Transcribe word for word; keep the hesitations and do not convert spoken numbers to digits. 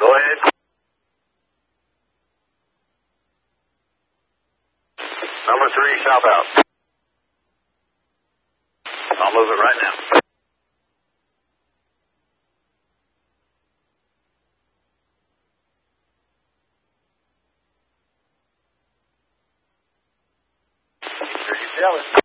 Go ahead. Number three, southbound. I'll move it right now. Sure you tell it.